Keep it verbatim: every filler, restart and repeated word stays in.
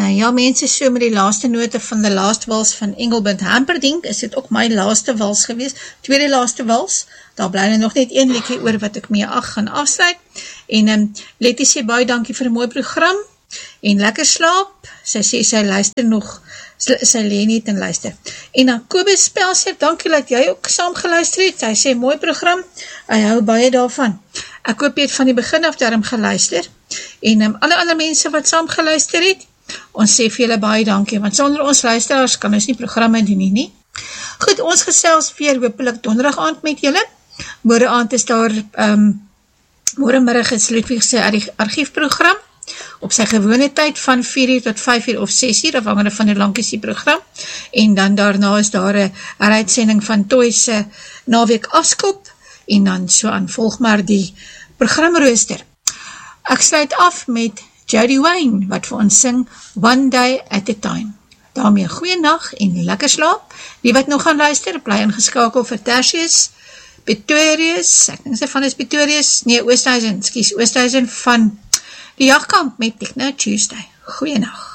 ja, mense, so met die laaste note van The Last Wals van Engelbert Humperdinck, is dit ook my laaste wals gewees, tweede laaste wals, daar bly nog net een liedjie oor wat ek mee ag gaan afsluit, en um, Letty sê baie dankie vir 'n mooi program, en lekker slaap, sy sê sy luister nog, sy, sy leen niet en luister, en dan Kobus Spelser, dankie dat jy ook saam geluister het, sy sê mooi program, hy hou baie daarvan, ek hoop jy het van die begin af daarom geluister, en um, alle ander mense wat saam geluister het, ons sê vir julle baie dankie, want sonder ons luisteraars kan ons nie programme doen nie, nie. Goed, ons gesels weer hoopelik donderdag aand met julle, môre aand is daar, um, môre middag is Ludwig sy archiefprogram, op sy gewone tyd van vier uur tot vyf uur of ses uur, afhangende van die lankies die program, en dan daarna is daar een uitsending van Toys se naweek afskop, en dan so aan volg maar die programrooster. Ek sluit af met Jody Wayne, wat vir ons sing One Day at a Time. Daarmee goeie nacht en lekker slaap. Wie wat nog gaan luister, bly ingeskakel vir Tertius, Pretorius, ek dink sy van is Pretorius, nee, Oosthuizen, skies, Oosthuizen van die Jagkamp met Techno Tuesday. Goeie nacht.